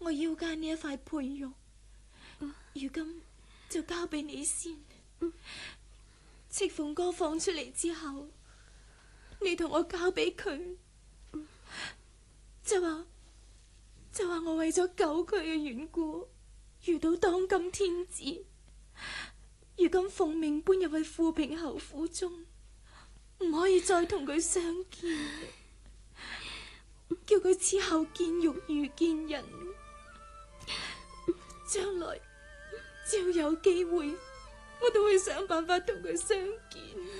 我腰間呢一塊佩玉，如今就交俾你先。赤鳳哥放出嚟之後，你同我交俾佢，就話我為咗救佢嘅緣故，遇到當今天子，如今奉命搬入去富平侯府中，唔可以再同佢相見，叫佢此後見玉如見人。將來只要有機會，我都會想辦法同佢相見。